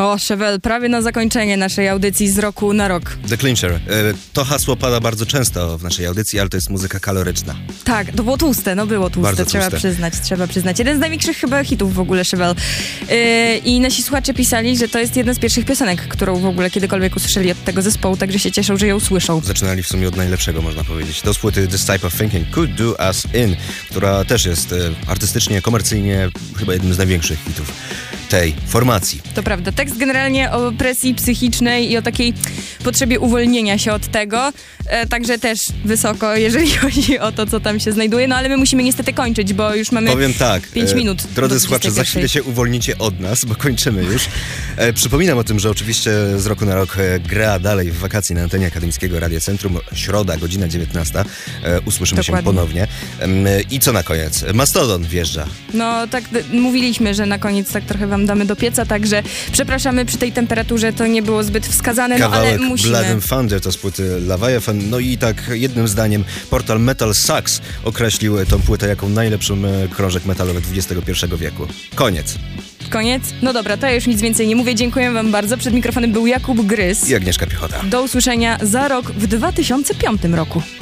O, Chevelle, prawie na zakończenie naszej audycji z roku na rok. The Clincher. To hasło pada bardzo często w naszej audycji, ale to jest muzyka kaloryczna. Tak, to było tłuste, było tłuste, Bardzo trzeba przyznać. Jeden z największych chyba hitów w ogóle Chevelle. I nasi słuchacze pisali, że to jest jedna z pierwszych piosenek, którą w ogóle kiedykolwiek usłyszeli od tego zespołu, także się cieszą, że ją słyszą. Zaczynali w sumie od najlepszego, można powiedzieć. To z płyty This Type of Thinking Could Do Us In, która też jest artystycznie, komercyjnie chyba jednym z największych hitów tej formacji. To prawda. Tekst generalnie o presji psychicznej i o takiej potrzebie uwolnienia się od tego. Także też wysoko, jeżeli chodzi o to, co tam się znajduje. Ale my musimy niestety kończyć, bo już mamy 5 minut. Drodzy słuchacze, za chwilę się uwolnicie od nas, bo kończymy już. Przypominam o tym, że oczywiście z roku na rok gra dalej w wakacje na antenie Akademickiego Radia Centrum. Środa, godzina 19. Usłyszymy się ponownie. I co na koniec? Mastodon wjeżdża. Tak mówiliśmy, że na koniec tak trochę wam damy do pieca, także przepraszamy, przy tej temperaturze to nie było zbyt wskazane, ale musimy. Blood and Thunder to z płyty Leviathan. I tak jednym zdaniem portal Metal Sucks określił tą płytę jako najlepszy krążek metalowy XXI wieku. Koniec? Dobra, to ja już nic więcej nie mówię. Dziękuję wam bardzo. Przed mikrofonem był Jakub Gryz i Agnieszka Piechota. Do usłyszenia za rok w 2005 roku.